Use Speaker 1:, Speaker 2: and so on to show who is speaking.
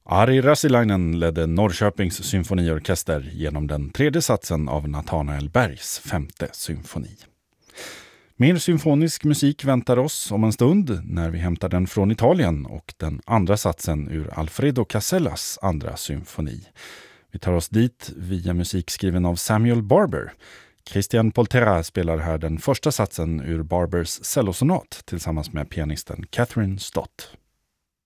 Speaker 1: Ari Rassilainen ledde Norrköpings symfoniorkester genom den tredje satsen av Nathanael Bergs femte symfoni. Mer symfonisk musik väntar oss om en stund när vi hämtar den från Italien och den andra satsen ur Alfredo Casellas andra symfoni. Vi tar oss dit via musik skriven av Samuel Barber. Christian Polterra spelar här den första satsen ur Barbers cellosonat tillsammans med pianisten Catherine Stott.